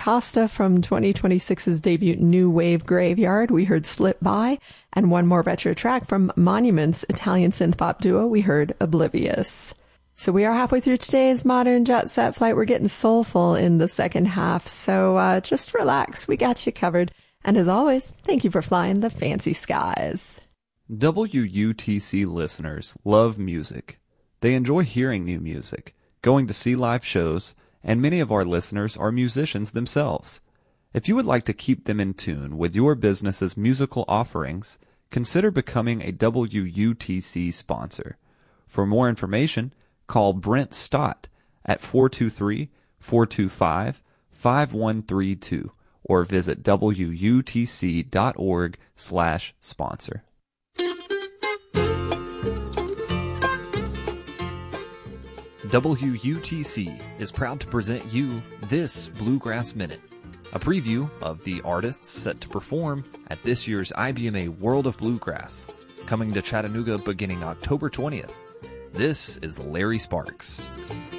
Costa from 2026's debut New Wave Graveyard. We heard Slip By, and one more retro track from Monument's Italian synth-pop duo. We heard Oblivious. So we are halfway through today's Modern Jet Set Flight. We're getting soulful in the second half, so just relax. We got you covered. And as always, thank you for flying the fancy skies. WUTC listeners love music. They enjoy hearing new music, going to see live shows, and many of our listeners are musicians themselves. If you would like to keep them in tune with your business's musical offerings, consider becoming a WUTC sponsor. For more information, call Brent Stott at 423-425-5132 or visit WUTC.org/sponsor. WUTC is proud to present you this Bluegrass Minute, a preview of the artists set to perform at this year's IBMA World of Bluegrass, coming to Chattanooga beginning October 20th. This is Larry Sparks.